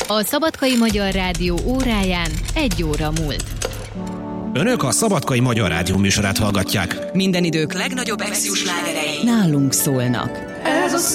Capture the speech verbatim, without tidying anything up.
A Szabadkai Magyar Rádió óráján egy óra múlt. Önök a Szabadkai Magyar Rádió műsorát hallgatják. Minden idők legnagyobb exjus slágerei nálunk szólnak.